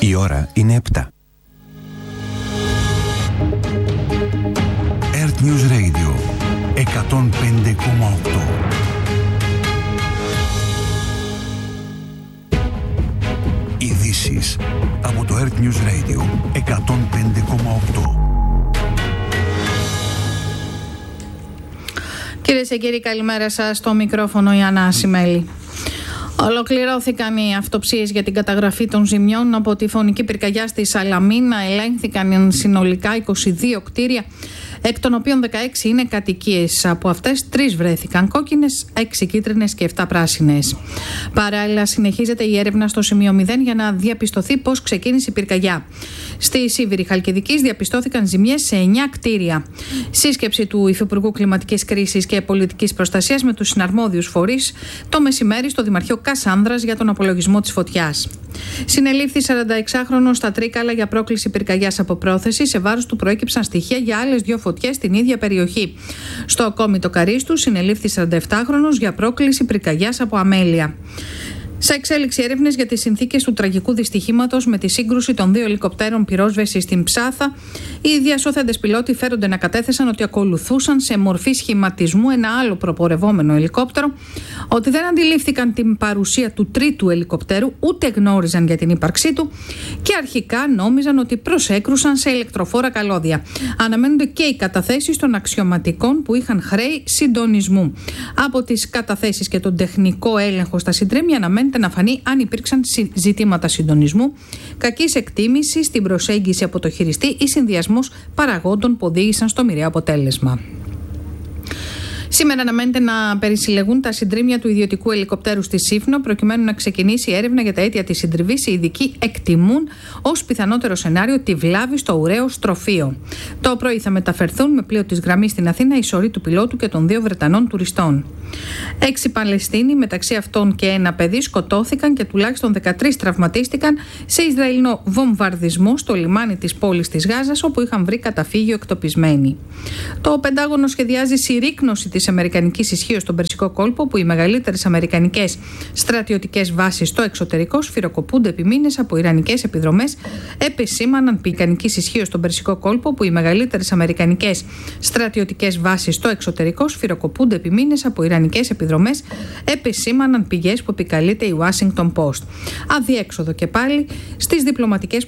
Η ώρα είναι 7. Earth News Radio 105,8. Ειδήσεις από το Earth News Radio 105,8. Κυρίες και κύριοι, καλημέρα σας. Στο μικρόφωνο η Άννα Ασημέλη. Ολοκληρώθηκαν οι αυτοψίες για την καταγραφή των ζημιών από τη φωνική πυρκαγιά στη Σαλαμίνα. Ελέγχθηκαν συνολικά 22 κτίρια, εκ των οποίων 16 είναι κατοικίες. Από αυτές 3 βρέθηκαν κόκκινες, 6 κίτρινες και 7 πράσινες. Παράλληλα, συνεχίζεται η έρευνα στο σημείο 0 για να διαπιστωθεί πώς ξεκίνησε η πυρκαγιά. Στη Σίβηρη Χαλκιδικής διαπιστώθηκαν ζημιές σε 9 κτίρια. Σύσκεψη του Υφυπουργού Κλιματικής Κρίσης και Πολιτικής Προστασίας με τους συναρμόδιους φορείς το μεσημέρι στο Δημαρχείο Κασάνδρας για τον απολογισμό της φωτιάς. Συνελήφθη 46χρονος στα Τρίκαλα για πρόκληση πυρκαγιάς από πρόθεση. Σε βάρος του προέκυψαν στοιχεία για άλλες 2 φωτιές στην ίδια περιοχή. Στο Κόμιτο Καρίστου συνελήφθη 47χρονος για πρόκληση πυρκαγιάς από αμέλεια. Σε εξέλιξη έρευνες για τις συνθήκες του τραγικού δυστυχήματος με τη σύγκρουση των 2 ελικοπτέρων πυρόσβεσης στην Ψάθα, οι διασώθεντες πιλότοι φέρονται να κατέθεσαν ότι ακολουθούσαν σε μορφή σχηματισμού ένα άλλο προπορευόμενο ελικόπτερο, ότι δεν αντιλήφθηκαν την παρουσία του τρίτου ελικοπτέρου, ούτε γνώριζαν για την ύπαρξή του και αρχικά νόμιζαν ότι προσέκρουσαν σε ηλεκτροφόρα καλώδια. Αναμένονται και οι καταθέσεις των αξιωματικών που είχαν χρέη συντονισμού. Από τις καταθέσεις και τον τεχνικό έλεγχο στα συντρίμμια αναμένεται να φανεί αν υπήρξαν ζητήματα συντονισμού, κακής εκτίμησης στην προσέγγιση από το χειριστή ή συνδυασμός παραγόντων που οδήγησαν στο μοιραίο αποτέλεσμα. Σήμερα αναμένεται να περισυλλεγούν τα συντρίμμια του ιδιωτικού ελικοπτέρου στη Σύφνο, προκειμένου να ξεκινήσει η έρευνα για τα αίτια της συντριβής. Οι ειδικοί εκτιμούν ως πιθανότερο σενάριο τη βλάβη στο ουραίο στροφείο. Το πρωί θα μεταφερθούν με πλοίο της γραμμής στην Αθήνα η σωρή του πιλότου και των 2 Βρετανών τουριστών. 6 Παλαιστίνοι, μεταξύ αυτών και ένα παιδί, σκοτώθηκαν και τουλάχιστον 13 τραυματίστηκαν σε Ισραηλινό βομβαρδισμό στο λιμάνι της πόλης της Γάζας, όπου είχαν βρει καταφύγιο εκτοπισμένοι. Το Πεντάγωνο σχεδιάζει συρρίκνωση της αμερικανικής ισχύως στον Περσικό κόλπο, που οι μεγαλύτερες αμερικανικές στρατιωτικές βάσεις στο εξωτερικό σφυροκοπούνται επί μήνες από ιρανικές επιδρομές. Επεσήμαναν πυρκανικής ισχύως στον Περσικό κόλπο, που οι μεγαλύτερες αμερικανικές στρατιωτικές βάσεις στο εξωτερικό σφυροκοπούνται επί μήνες από ιρανικές επιδρομές. Επεσήμαναν πηγές που επικαλείται η Washington Post. Αδιέξοδο και πάλι στις διπλωματικές